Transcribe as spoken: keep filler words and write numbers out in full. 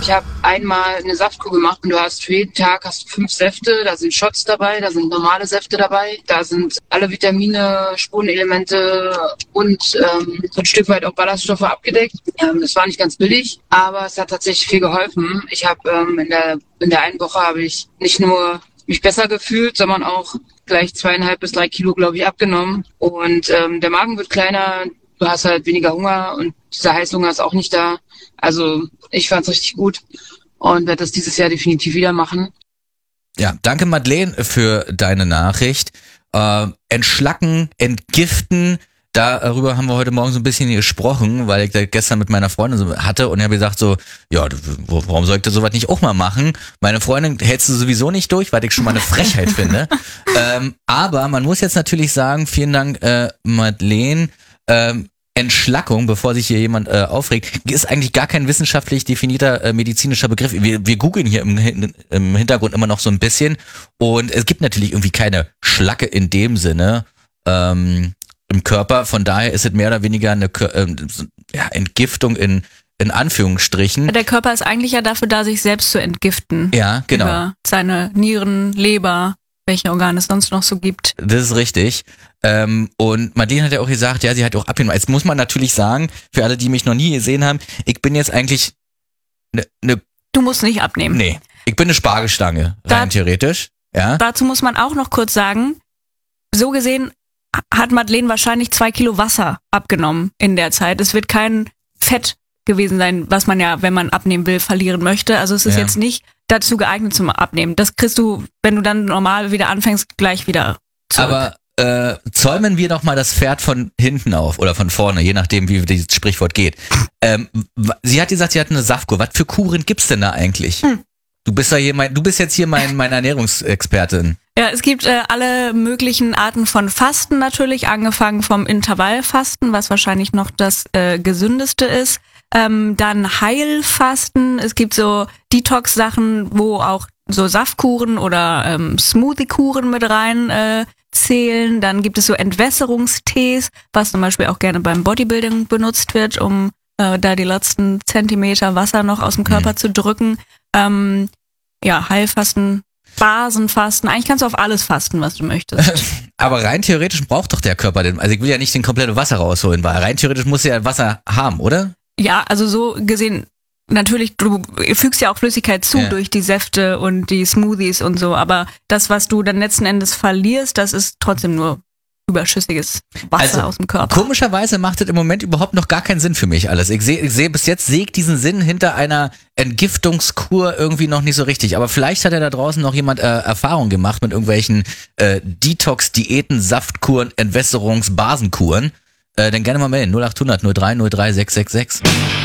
Ich habe einmal eine Saftkur gemacht und du hast für jeden Tag hast du fünf Säfte, da sind Shots dabei, da sind normale Säfte dabei, da sind alle Vitamine, Spurenelemente und ähm, so ein Stück weit auch Ballaststoffe abgedeckt. Ähm, das war nicht ganz billig, aber es hat tatsächlich viel geholfen. Ich habe ähm, in der in der einen Woche habe ich nicht nur mich besser gefühlt, sondern auch gleich zweieinhalb bis drei Kilo, glaube ich, abgenommen. Und ähm, der Magen wird kleiner, du hast halt weniger Hunger und dieser Heißhunger ist auch nicht da. Also ich fand's richtig gut und werde das dieses Jahr definitiv wieder machen. Ja, danke Madeleine für deine Nachricht. Äh, entschlacken, entgiften, darüber haben wir heute Morgen so ein bisschen gesprochen, weil ich da gestern mit meiner Freundin so hatte und ich habe gesagt so, ja, warum soll ich das sowas nicht auch mal machen? Meine Freundin hältst du sowieso nicht durch, weil ich schon mal eine Frechheit finde. Ähm, aber man muss jetzt natürlich sagen, vielen Dank äh, Madeleine, ähm, Entschlackung, bevor sich hier jemand äh, aufregt, ist eigentlich gar kein wissenschaftlich definierter äh, medizinischer Begriff. Wir, wir googeln hier im, im Hintergrund immer noch so ein bisschen und es gibt natürlich irgendwie keine Schlacke in dem Sinne, ähm, im Körper, von daher ist es mehr oder weniger eine äh, ja, Entgiftung in, in Anführungsstrichen. Der Körper ist eigentlich ja dafür da, sich selbst zu entgiften. Ja, genau. Über seine Nieren, Leber, welche Organe es sonst noch so gibt. Das ist richtig. Ähm, und Madeleine hat ja auch gesagt, ja, sie hat auch abgenommen. Jetzt muss man natürlich sagen, für alle, die mich noch nie gesehen haben, ich bin jetzt eigentlich eine... Ne, du musst nicht abnehmen. Nee, ich bin eine Spargelstange, rein da, theoretisch. Ja. Dazu muss man auch noch kurz sagen, so gesehen hat Madeleine wahrscheinlich zwei Kilo Wasser abgenommen in der Zeit. Es wird kein Fett gewesen sein, was man ja, wenn man abnehmen will, verlieren möchte. Also es ist ja. jetzt nicht dazu geeignet zum Abnehmen. Das kriegst du, wenn du dann normal wieder anfängst, gleich wieder zurück. Aber äh, zäumen wir doch mal das Pferd von hinten auf oder von vorne, je nachdem, wie dieses Sprichwort geht. Ähm, sie hat gesagt, sie hat eine Saftkur. Was für Kuren gibt's denn da eigentlich? Hm. Du bist ja hier mein, du bist jetzt hier mein, meine Ernährungsexpertin. Ja, es gibt äh, alle möglichen Arten von Fasten natürlich, angefangen vom Intervallfasten, was wahrscheinlich noch das äh, gesündeste ist. Ähm, dann Heilfasten, es gibt so Detox-Sachen, wo auch so Saftkuren oder ähm, Smoothie-Kuren mit rein äh, zählen. Dann gibt es so Entwässerungstees, was zum Beispiel auch gerne beim Bodybuilding benutzt wird, um äh, da die letzten Zentimeter Wasser noch aus dem Körper mhm. zu drücken. Ähm, ja, Heilfasten, Basenfasten, eigentlich kannst du auf alles fasten, was du möchtest. Aber rein theoretisch braucht doch der Körper den, also ich will ja nicht den kompletten Wasser rausholen, weil rein theoretisch muss er ja Wasser haben, oder? Ja, also so gesehen, natürlich, du fügst ja auch Flüssigkeit zu ja. durch die Säfte und die Smoothies und so, aber das, was du dann letzten Endes verlierst, das ist trotzdem nur überschüssiges Wasser also, aus dem Körper. Komischerweise macht das im Moment überhaupt noch gar keinen Sinn für mich alles. Ich sehe ich sehe bis jetzt sehe ich diesen Sinn hinter einer Entgiftungskur irgendwie noch nicht so richtig. Aber vielleicht hat ja da draußen noch jemand äh, Erfahrung gemacht mit irgendwelchen äh, Detox-Diäten, Saftkuren, Entwässerungs-Basenkuren. Äh, dann gerne mal melden. null acht hundert null drei null drei sechs sechs sechs.